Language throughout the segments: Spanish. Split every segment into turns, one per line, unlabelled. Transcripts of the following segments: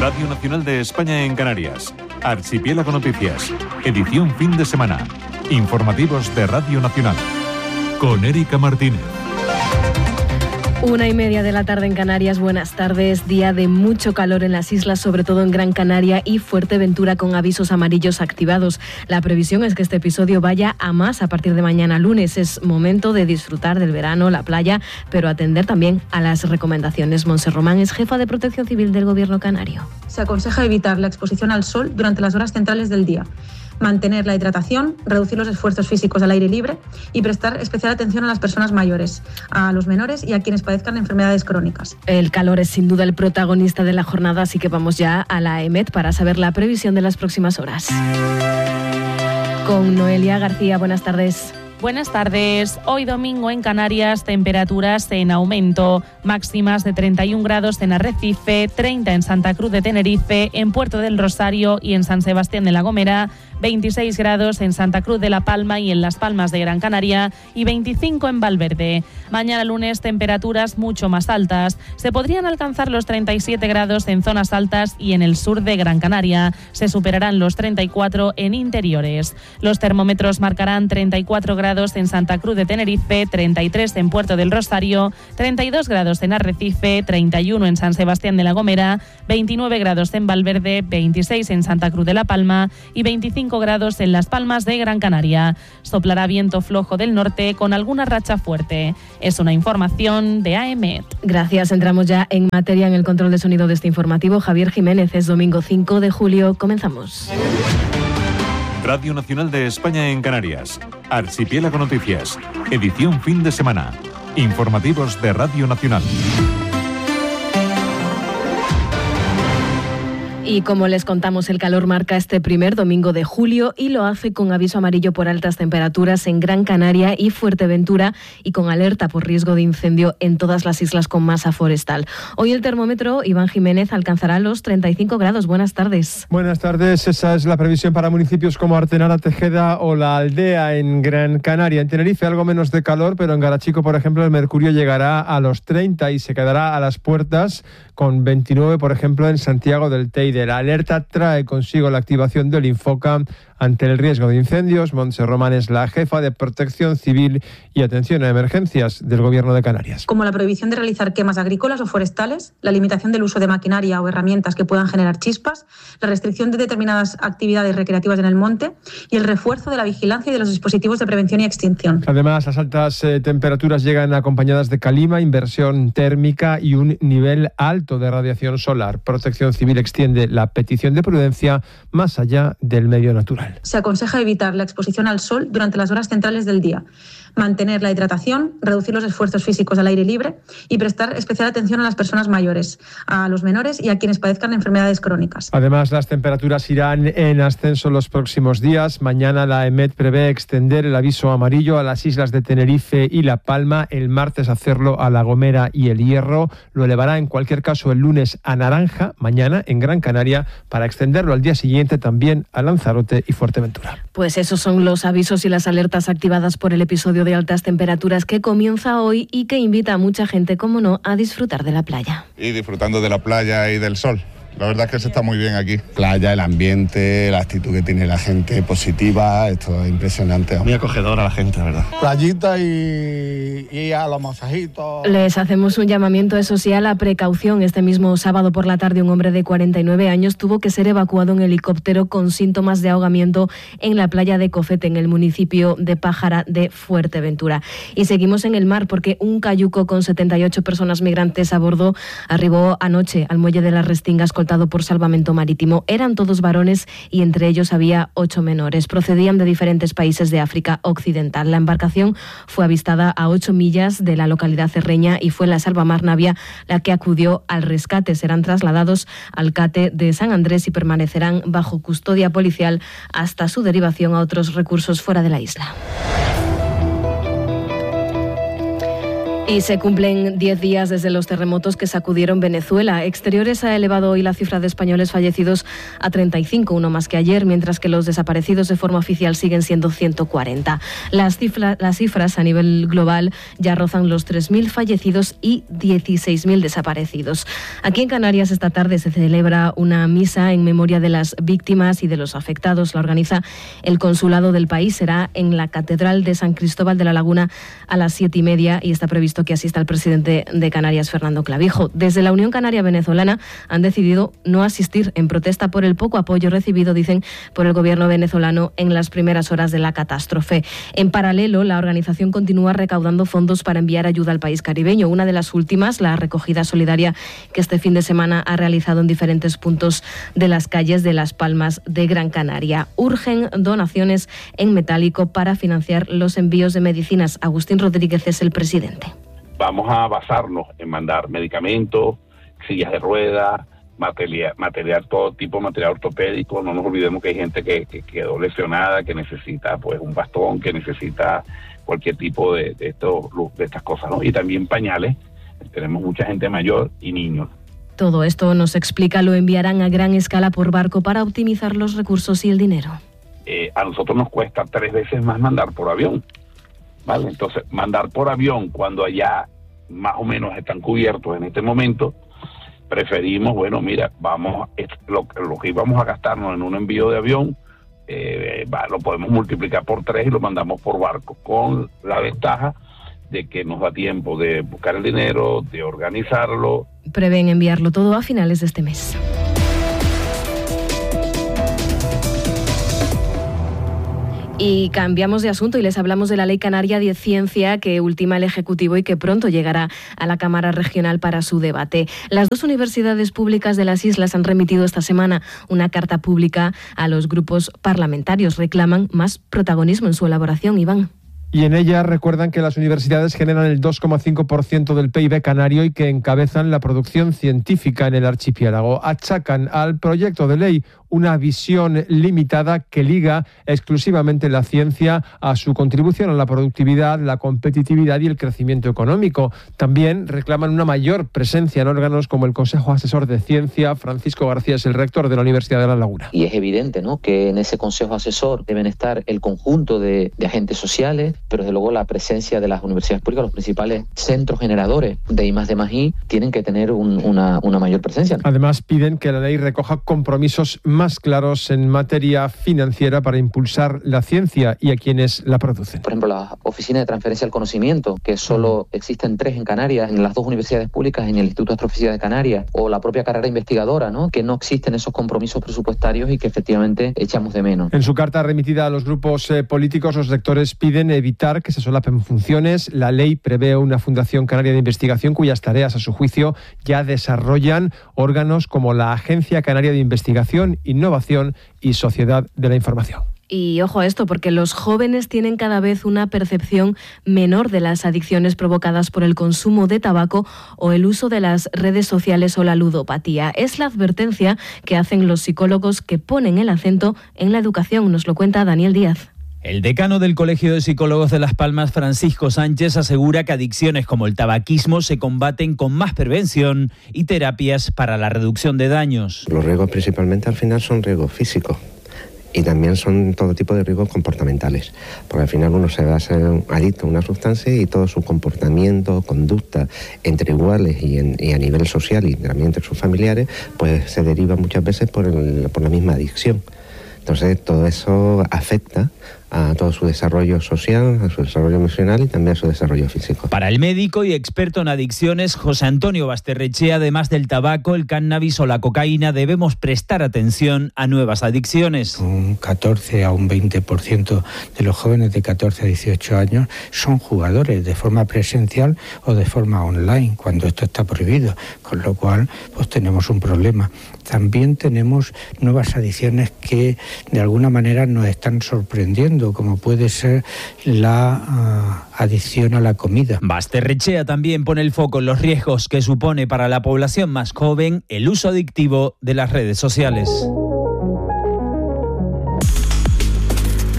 Radio Nacional de España en Canarias. Archipiélago Noticias. Edición fin de semana. Informativos de Radio Nacional. Con Erika Martínez.
1:30 de la tarde en Canarias. Buenas tardes. Día de mucho calor en las islas, sobre todo en Gran Canaria y Fuerteventura, con avisos amarillos activados. La previsión es que este episodio vaya a más a partir de mañana lunes. Es momento de disfrutar del verano, la playa, pero atender también a las recomendaciones. Montse Román es jefa de Protección Civil del Gobierno canario.
Se aconseja evitar la exposición al sol durante las horas centrales del día, mantener la hidratación, reducir los esfuerzos físicos al aire libre y prestar especial atención a las personas mayores, a los menores y a quienes padezcan enfermedades crónicas.
El calor es sin duda el protagonista de la jornada, así que vamos ya a la EMET para saber la previsión de las próximas horas. Con Noelia García, buenas tardes.
Buenas tardes. Hoy domingo en Canarias, temperaturas en aumento. Máximas de 31 grados en Arrecife, 30 en Santa Cruz de Tenerife, en Puerto del Rosario y en San Sebastián de la Gomera, 26 grados en Santa Cruz de la Palma y en Las Palmas de Gran Canaria y 25 en Valverde. Mañana lunes, temperaturas mucho más altas. Se podrían alcanzar los 37 grados en zonas altas y en el sur de Gran Canaria. Se superarán los 34 en interiores. Los termómetros marcarán 34 grados en Santa Cruz de Tenerife, 33 en Puerto del Rosario, 32 grados en Arrecife, 31 en San Sebastián de la Gomera, 29 grados en Valverde, 26 en Santa Cruz de la Palma y 25 grados en Las Palmas de Gran Canaria. Soplará viento flojo del norte con alguna racha fuerte. Es una información de AEMET.
Gracias. Entramos ya en materia en el control de sonido de este informativo. Javier Jiménez, es domingo 5 de julio. Comenzamos.
Radio Nacional de España en Canarias. Archipiélago Noticias. Edición fin de semana. Informativos de Radio Nacional.
Y como les contamos, el calor marca este primer domingo de julio y lo hace con aviso amarillo por altas temperaturas en Gran Canaria y Fuerteventura y con alerta por riesgo de incendio en todas las islas con masa forestal. Hoy el termómetro, Iván Jiménez, alcanzará los 35 grados. Buenas tardes.
Buenas tardes. Esa es la previsión para municipios como Artenara, Tejeda o La Aldea en Gran Canaria. En Tenerife algo menos de calor, pero en Garachico, por ejemplo, el mercurio llegará a los 30 y se quedará a las puertas con 29, por ejemplo, en Santiago del Teide. La alerta trae consigo la activación del Infoca ante el riesgo de incendios. Montse Román es la jefa de Protección Civil y Atención a Emergencias del Gobierno de Canarias.
Como la prohibición de realizar quemas agrícolas o forestales, la limitación del uso de maquinaria o herramientas que puedan generar chispas, la restricción de determinadas actividades recreativas en el monte y el refuerzo de la vigilancia y de los dispositivos de prevención y extinción.
Además, las altas temperaturas llegan acompañadas de calima, inversión térmica y un nivel alto de radiación solar. Protección Civil extiende la petición de prudencia más allá del medio natural.
Se aconseja evitar la exposición al sol durante las horas centrales del día, mantener la hidratación, reducir los esfuerzos físicos al aire libre y prestar especial atención a las personas mayores, a los menores y a quienes padezcan enfermedades crónicas.
Además, las temperaturas irán en ascenso los próximos días. Mañana la EMET prevé extender el aviso amarillo a las islas de Tenerife y La Palma, el martes hacerlo a La Gomera y El Hierro. Lo elevará en cualquier caso el lunes a naranja, mañana en Gran Canaria, para extenderlo al día siguiente también a Lanzarote y Fuerteventura.
Pues esos son los avisos y las alertas activadas por el episodio de altas temperaturas que comienza hoy y que invita a mucha gente, como no, a disfrutar de la playa.
Y disfrutando de la playa y del sol. La verdad es que se está muy bien aquí.
Playa, el ambiente, la actitud que tiene la gente positiva, esto es impresionante.
Muy acogedora la gente, la verdad.
Playita y a los masajitos.
Les hacemos un llamamiento, eso sí, a la precaución. Este mismo sábado por la tarde un hombre de 49 años tuvo que ser evacuado en helicóptero con síntomas de ahogamiento en la playa de Cofete, en el municipio de Pájara de Fuerteventura. Y seguimos en el mar porque un cayuco con 78 personas migrantes a bordo arribó anoche al muelle de las Restingas por Salvamento Marítimo. Eran todos varones y entre ellos había 8 menores. Procedían de diferentes países de África Occidental. La embarcación fue avistada a 8 millas de la localidad cerreña y fue la Salvamar Navia la que acudió al rescate. Serán trasladados al CATE de San Andrés y permanecerán bajo custodia policial hasta su derivación a otros recursos fuera de la isla. Y se cumplen 10 días desde los terremotos que sacudieron Venezuela. Exteriores ha elevado hoy la cifra de españoles fallecidos a 35, uno más que ayer, mientras que los desaparecidos de forma oficial siguen siendo 140. Las cifras a nivel global ya rozan los 3.000 fallecidos y 16.000 desaparecidos. Aquí en Canarias esta tarde se celebra una misa en memoria de las víctimas y de los afectados. La organiza el consulado del país. Será en la Catedral de San Cristóbal de la Laguna a las 7:30 y está previsto que asista el presidente de Canarias, Fernando Clavijo. Desde la Unión Canaria Venezolana han decidido no asistir en protesta por el poco apoyo recibido, dicen, por el gobierno venezolano en las primeras horas de la catástrofe. En paralelo, la organización continúa recaudando fondos para enviar ayuda al país caribeño. Una de las últimas, la recogida solidaria que este fin de semana ha realizado en diferentes puntos de las calles de Las Palmas de Gran Canaria. Urgen donaciones en metálico para financiar los envíos de medicinas. Agustín Rodríguez es el presidente.
Vamos a basarnos en mandar medicamentos, sillas de ruedas, material, todo tipo de material ortopédico. No nos olvidemos que hay gente que quedó lesionada, que necesita pues un bastón, que necesita cualquier tipo de estas cosas, ¿no? Y también pañales. Tenemos mucha gente mayor y niños.
Todo esto, nos explica, lo enviarán a gran escala por barco para optimizar los recursos y el dinero.
A nosotros nos cuesta 3 veces más mandar por avión. Vale, entonces mandar por avión cuando allá más o menos están cubiertos en este momento, preferimos, bueno, mira, lo que íbamos a gastarnos en un envío de avión, lo podemos multiplicar por 3 y lo mandamos por barco, con la ventaja de que nos da tiempo de buscar el dinero, de organizarlo.
Prevén enviarlo todo a finales de este mes. Y cambiamos de asunto y les hablamos de la Ley Canaria de Ciencia que ultima el Ejecutivo y que pronto llegará a la Cámara Regional para su debate. Las 2 universidades públicas de las islas han remitido esta semana una carta pública a los grupos parlamentarios. Reclaman más protagonismo en su elaboración, Iván.
Y en ella recuerdan que las universidades generan el 2,5% del PIB canario y que encabezan la producción científica en el archipiélago. Achacan al proyecto de ley una visión limitada que liga exclusivamente la ciencia a su contribución a la productividad, la competitividad y el crecimiento económico. También reclaman una mayor presencia en órganos como el Consejo Asesor de Ciencia. Francisco García es el rector de la Universidad de La Laguna.
Y es evidente, ¿no?, que en ese Consejo Asesor deben estar el conjunto de agentes sociales, pero desde luego la presencia de las universidades públicas, los principales centros generadores de I+D+I, tienen que tener una mayor presencia.
Además, piden que la ley recoja compromisos más claros en materia financiera para impulsar la ciencia y a quienes la producen.
Por ejemplo, las oficinas de transferencia del conocimiento, que solo existen 3 en Canarias, en las 2 universidades públicas, en el Instituto de Astrofísica de Canarias, o la propia carrera investigadora, ¿no?, que no existen esos compromisos presupuestarios y que efectivamente echamos de menos.
En su carta remitida a los grupos políticos, los rectores piden evitar que se solapen funciones. La ley prevé una Fundación Canaria de Investigación cuyas tareas, a su juicio, ya desarrollan órganos como la Agencia Canaria de Investigación, Innovación y Sociedad de la Información.
Y ojo a esto, porque los jóvenes tienen cada vez una percepción menor de las adicciones provocadas por el consumo de tabaco o el uso de las redes sociales o la ludopatía. Es la advertencia que hacen los psicólogos que ponen el acento en la educación. Nos lo cuenta Daniel Díaz.
El decano del Colegio de Psicólogos de Las Palmas, Francisco Sánchez, asegura que adicciones como el tabaquismo se combaten con más prevención y terapias para la reducción de daños.
Los riesgos principalmente al final son riesgos físicos y también son todo tipo de riesgos comportamentales, porque al final uno se va a ser adicto a una sustancia y todo su comportamiento, conducta entre iguales y a nivel social y también entre sus familiares, pues se deriva muchas veces por la misma adicción. Entonces todo eso afecta a todo su desarrollo social, a su desarrollo emocional y también a su desarrollo físico.
Para el médico y experto en adicciones José Antonio Basterrechea, además del tabaco, el cannabis o la cocaína, debemos prestar atención a nuevas adicciones.
Un 14 a un 20% de los jóvenes de 14 a 18 años son jugadores de forma presencial o de forma online, cuando esto está prohibido, con lo cual pues tenemos un problema. También tenemos nuevas adicciones que de alguna manera nos están sorprendiendo, como puede ser la adicción a la comida.
Basterrechea también pone el foco en los riesgos que supone para la población más joven el uso adictivo de las redes sociales.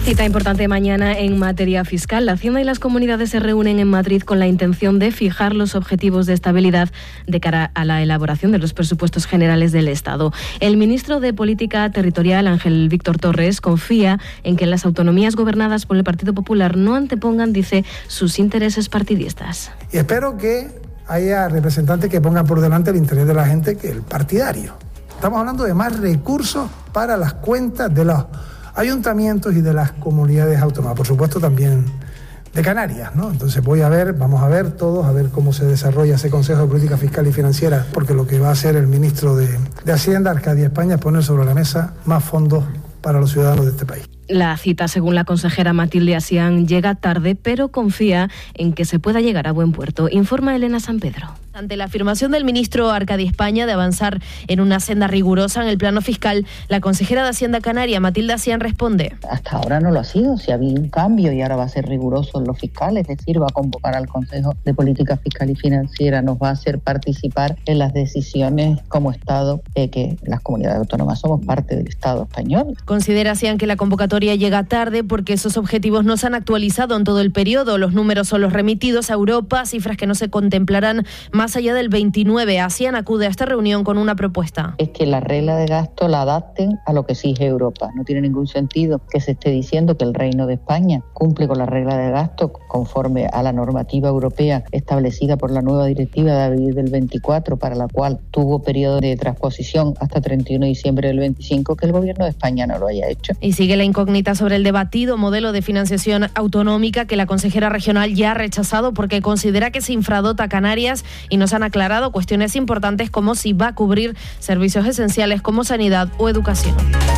Cita importante mañana en materia fiscal. La Hacienda y las comunidades se reúnen en Madrid con la intención de fijar los objetivos de estabilidad de cara a la elaboración de los presupuestos generales del Estado. El ministro de Política Territorial, Ángel Víctor Torres, confía en que las autonomías gobernadas por el Partido Popular no antepongan, dice, sus intereses partidistas.
Y espero que haya representantes que pongan por delante el interés de la gente que el partidario. Estamos hablando de más recursos para las cuentas de los ayuntamientos y de las comunidades autónomas, por supuesto también de Canarias, ¿no? Entonces vamos a ver todos, a ver cómo se desarrolla ese Consejo de Política Fiscal y Financiera, porque lo que va a hacer el ministro de Hacienda, Arcadia España, es poner sobre la mesa más fondos para los ciudadanos de este país.
La cita, según la consejera Matilde Asián, llega tarde, pero confía en que se pueda llegar a buen puerto. Informa Elena San Pedro.
Ante la afirmación del ministro Arcadia España de avanzar en una senda rigurosa en el plano fiscal, la consejera de Hacienda Canaria, Matilde Asián, responde:
hasta ahora no lo ha sido, si ha habido un cambio y ahora va a ser riguroso en lo fiscal, es decir, va a convocar al Consejo de Política Fiscal y Financiera, nos va a hacer participar en las decisiones como Estado, que las comunidades autónomas somos parte del Estado español.
Considera Asián que la convocatoria llega tarde porque esos objetivos no se han actualizado en todo el periodo, los números son los remitidos a Europa, cifras que no se contemplarán más allá del 29. Asián acude a esta reunión con una propuesta.
Es que la regla de gasto la adapten a lo que exige Europa. No tiene ningún sentido que se esté diciendo que el Reino de España cumple con la regla de gasto conforme a la normativa europea establecida por la nueva directiva de abril del 24, para la cual tuvo periodo de transposición hasta 31 de diciembre del 25, que el Gobierno de España no lo haya hecho.
Y sigue la incógnita sobre el debatido modelo de financiación autonómica que la consejera regional ya ha rechazado porque considera que se infradota a Canarias, y nos han aclarado cuestiones importantes como si va a cubrir servicios esenciales como sanidad o educación.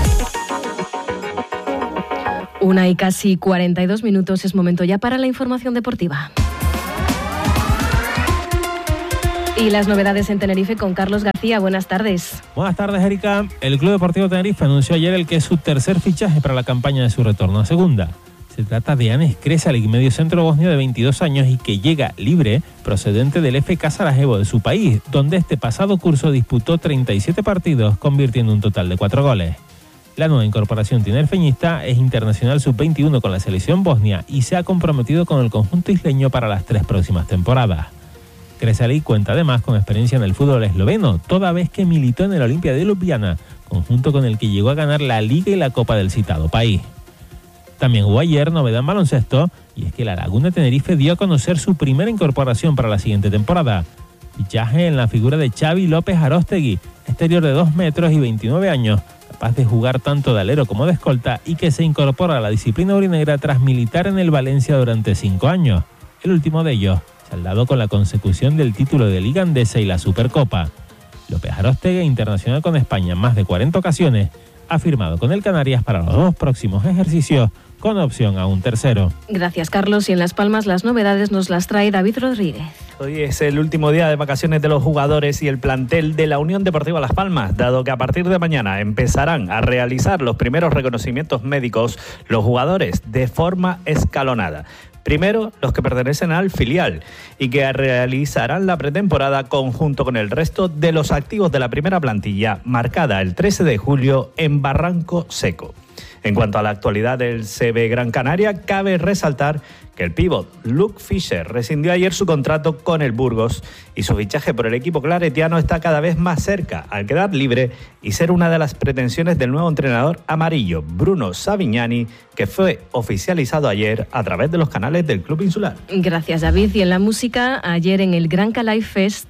1:42, es momento ya para la información deportiva. Y las novedades en Tenerife con Carlos García. Buenas tardes.
Buenas tardes, Erika. El Club Deportivo Tenerife anunció ayer el que es su tercer fichaje para la campaña de su retorno a segunda. Se trata de Anes Kresalik, mediocentro bosnio de 22 años y que llega libre procedente del FK Sarajevo de su país, donde este pasado curso disputó 37 partidos, convirtiendo un total de 4 goles. La nueva incorporación tinerfeñista es internacional sub-21 con la selección bosnia y se ha comprometido con el conjunto isleño para las 3 próximas temporadas. Kresalik cuenta además con experiencia en el fútbol esloveno, toda vez que militó en el Olimpia de Ljubljana, conjunto con el que llegó a ganar la Liga y la Copa del citado país. También hubo ayer novedad en baloncesto, y es que la Laguna Tenerife dio a conocer su primera incorporación para la siguiente temporada. Fichaje en la figura de Xavi López Aróstegui, exterior de 2 metros y 29 años, capaz de jugar tanto de alero como de escolta y que se incorpora a la disciplina aurinegra tras militar en el Valencia durante 5 años. El último de ellos, saldado con la consecución del título de Liga Andesa y la Supercopa. López Aróstegui, internacional con España en más de 40 ocasiones, ha firmado con el Canarias para los 2 próximos ejercicios, con opción a un tercero.
Gracias, Carlos. Y en Las Palmas las novedades nos las trae David Rodríguez.
Hoy es el último día de vacaciones de los jugadores y el plantel de la Unión Deportiva Las Palmas, dado que a partir de mañana empezarán a realizar los primeros reconocimientos médicos los jugadores de forma escalonada. Primero, los que pertenecen al filial y que realizarán la pretemporada conjunto con el resto de los activos de la primera plantilla, marcada el 13 de julio en Barranco Seco. En cuanto a la actualidad del CB Gran Canaria, cabe resaltar que el pívot Luke Fischer rescindió ayer su contrato con el Burgos y su fichaje por el equipo claretiano está cada vez más cerca al quedar libre y ser una de las pretensiones del nuevo entrenador amarillo, Bruno Savignani, que fue oficializado ayer a través de los canales del Club Insular.
Gracias, David. Y en la música, ayer en el Gran Calais Fest,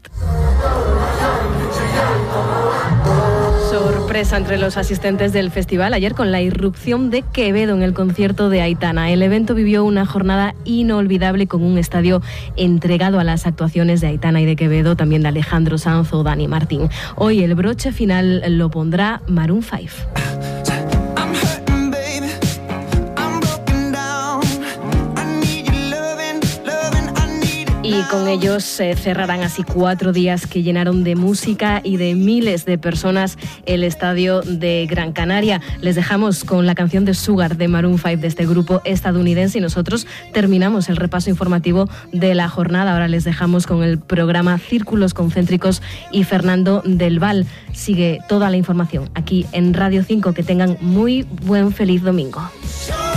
sorpresa entre los asistentes del festival ayer con la irrupción de Quevedo en el concierto de Aitana. El evento vivió una jornada inolvidable con un estadio entregado a las actuaciones de Aitana y de Quevedo, también de Alejandro Sanz o Dani Martín. Hoy el broche final lo pondrá Maroon 5. Y con ellos se cerrarán así 4 días que llenaron de música y de miles de personas el estadio de Gran Canaria. Les dejamos con la canción de Sugar de Maroon 5 de este grupo estadounidense y nosotros terminamos el repaso informativo de la jornada. Ahora les dejamos con el programa Círculos Concéntricos y Fernando del Val. Sigue toda la información aquí en Radio 5. Que tengan muy buen feliz domingo.